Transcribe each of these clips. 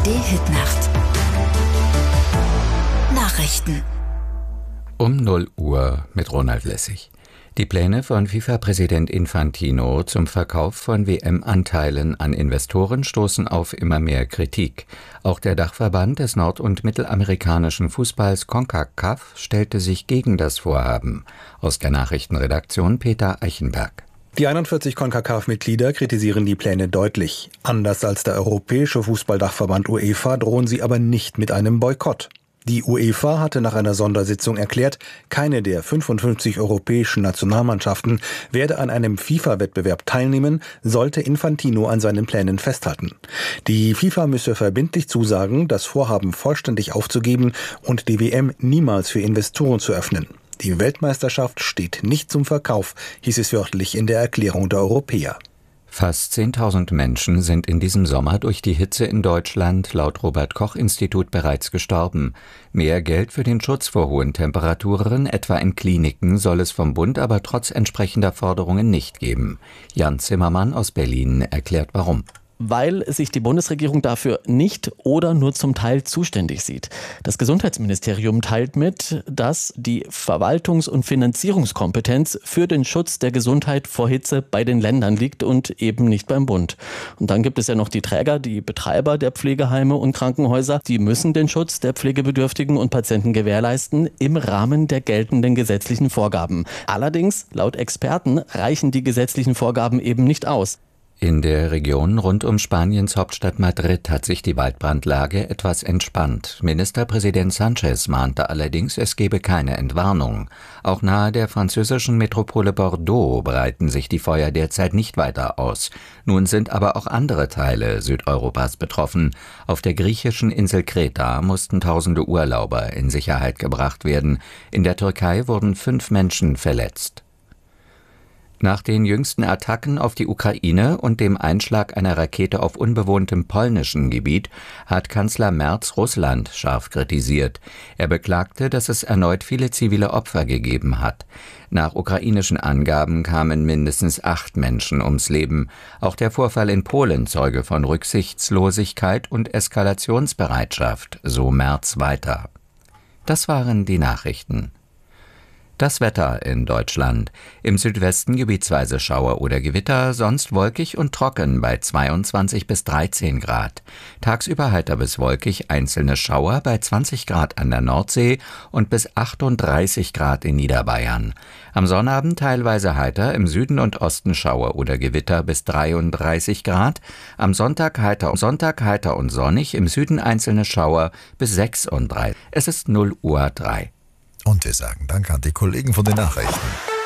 ARD-Hitnacht. Nachrichten. Um 0 Uhr mit Ronald Lessig. Die Pläne von FIFA-Präsident Infantino zum Verkauf von WM-Anteilen an Investoren stoßen auf immer mehr Kritik. Auch der Dachverband des nord- und mittelamerikanischen Fußballs CONCACAF stellte sich gegen das Vorhaben. Aus der Nachrichtenredaktion Peter Eichenberg. Die 41 CONCACAF-Mitglieder kritisieren die Pläne deutlich. Anders als der Europäische Fußballdachverband UEFA drohen sie aber nicht mit einem Boykott. Die UEFA hatte nach einer Sondersitzung erklärt, keine der 55 europäischen Nationalmannschaften werde an einem FIFA-Wettbewerb teilnehmen, sollte Infantino an seinen Plänen festhalten. Die FIFA müsse verbindlich zusagen, das Vorhaben vollständig aufzugeben und die WM niemals für Investoren zu öffnen. Die Weltmeisterschaft steht nicht zum Verkauf, hieß es wörtlich in der Erklärung der Europäer. Fast 10.000 Menschen sind in diesem Sommer durch die Hitze in Deutschland laut Robert-Koch-Institut bereits gestorben. Mehr Geld für den Schutz vor hohen Temperaturen, etwa in Kliniken, soll es vom Bund aber trotz entsprechender Forderungen nicht geben. Jan Zimmermann aus Berlin erklärt warum. Weil sich die Bundesregierung dafür nicht oder nur zum Teil zuständig sieht. Das Gesundheitsministerium teilt mit, dass die Verwaltungs- und Finanzierungskompetenz für den Schutz der Gesundheit vor Hitze bei den Ländern liegt und eben nicht beim Bund. Und dann gibt es ja noch die Träger, die Betreiber der Pflegeheime und Krankenhäuser. Die müssen den Schutz der Pflegebedürftigen und Patienten gewährleisten im Rahmen der geltenden gesetzlichen Vorgaben. Allerdings, laut Experten, reichen die gesetzlichen Vorgaben eben nicht aus. In der Region rund um Spaniens Hauptstadt Madrid hat sich die Waldbrandlage etwas entspannt. Ministerpräsident Sánchez mahnte allerdings, es gebe keine Entwarnung. Auch nahe der französischen Metropole Bordeaux breiten sich die Feuer derzeit nicht weiter aus. Nun sind aber auch andere Teile Südeuropas betroffen. Auf der griechischen Insel Kreta mussten tausende Urlauber in Sicherheit gebracht werden. In der Türkei wurden 5 Menschen verletzt. Nach den jüngsten Attacken auf die Ukraine und dem Einschlag einer Rakete auf unbewohntem polnischen Gebiet hat Kanzler Merz Russland scharf kritisiert. Er beklagte, dass es erneut viele zivile Opfer gegeben hat. Nach ukrainischen Angaben kamen mindestens 8 Menschen ums Leben. Auch der Vorfall in Polen zeuge von Rücksichtslosigkeit und Eskalationsbereitschaft, so Merz weiter. Das waren die Nachrichten. Das Wetter in Deutschland. Im Südwesten gebietsweise Schauer oder Gewitter, sonst wolkig und trocken bei 22 bis 13 Grad. Tagsüber heiter bis wolkig, einzelne Schauer bei 20 Grad an der Nordsee und bis 38 Grad in Niederbayern. Am Sonnabend teilweise heiter, im Süden und Osten Schauer oder Gewitter bis 33 Grad. Am Sonntag heiter und sonnig, im Süden einzelne Schauer bis 36. Es ist 0:03. Und wir sagen Dank an die Kollegen von den Nachrichten.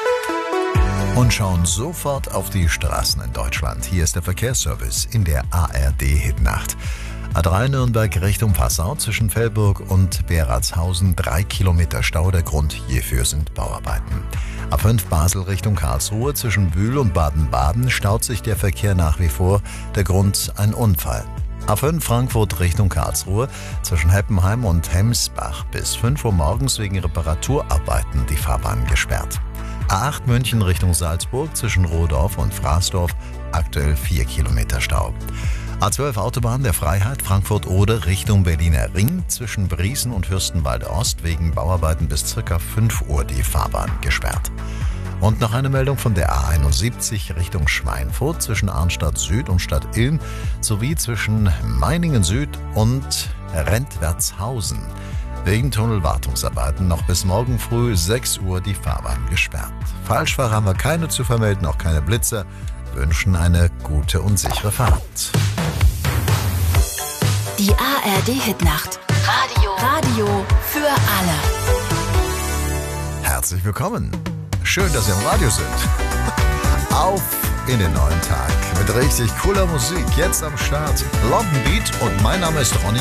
Und schauen sofort auf die Straßen in Deutschland. Hier ist der Verkehrsservice in der ARD-Hitnacht. A3 Nürnberg Richtung Passau zwischen Velburg und Beratshausen 3 Kilometer Stau. Der Grund hierfür sind Bauarbeiten. A5 Basel Richtung Karlsruhe zwischen Bühl und Baden-Baden staut sich der Verkehr nach wie vor. Der Grund ein Unfall. A5 Frankfurt Richtung Karlsruhe zwischen Heppenheim und Hemsbach bis 5 Uhr morgens wegen Reparaturarbeiten die Fahrbahn gesperrt. A8 München Richtung Salzburg zwischen Rohdorf und Fraßdorf aktuell 4 Kilometer Stau. A12 Autobahn der Freiheit Frankfurt-Oder Richtung Berliner Ring zwischen Briesen und Fürstenwalde Ost wegen Bauarbeiten bis ca. 5 Uhr die Fahrbahn gesperrt. Und noch eine Meldung von der A71 Richtung Schweinfurt zwischen Arnstadt Süd und Stadt Ilm sowie zwischen Meiningen Süd und Rentwertshausen. Wegen Tunnelwartungsarbeiten noch bis morgen früh 6 Uhr die Fahrbahn gesperrt. Falschfahrer haben wir keine zu vermelden, auch keine Blitzer. Wünschen eine gute und sichere Fahrt. Die ARD-Hitnacht. Radio für alle. Herzlich willkommen. Schön, dass Sie am Radio sind. Auf in den neuen Tag mit richtig cooler Musik. Jetzt am Start London Beat und mein Name ist Ronny